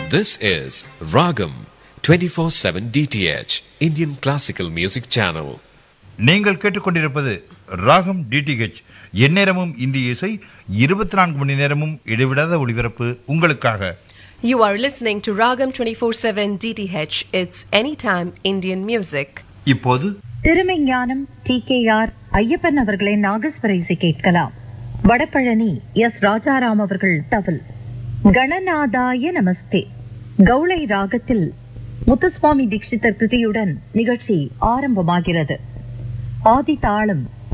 This is Ragam 24/7 DTH Indian Classical Music Channel. நீங்கள் கேட்டுக்கொண்டிருப்பது ராகம் டிடிஹெச். எந்நேரமும் இந்திய இசை, 24 மணி நேரமும் இடைவிடாத ஒளிபரப்பு உங்களுக்காக. You are listening to Ragam 24/7 DTH. It's anytime Indian music. இப்போது திருமெஞ்ஞானம் TKR ஐயப்பன் அவர்களின் நாகஸ்வர இசை கேட்கலாம். வடபழனி எஸ் ராஜாராம் அவர்கள் தவில். கணநாதாய நமஸ்தே கௌளை ராகத்தில் முத்துசுவாமி தீட்சிதர் கிருதியுடன் நிகழ்ச்சி ஆரம்பமாகிறது. ஆதி தாளம்